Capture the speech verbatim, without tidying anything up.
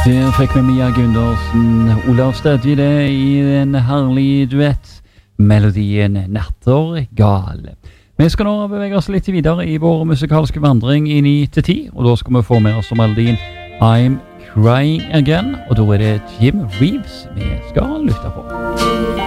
Der fikk vi Mia Gundersen, Olav Stedje det i en herlig duett, melodien Nattergal. Vi skal nå bevege oss litt videre i vår musikalske vandring i ni til ti, og da skal vi få med oss melodien I'm Crying Again, og da er det Jim Reeves vi skal lytte på.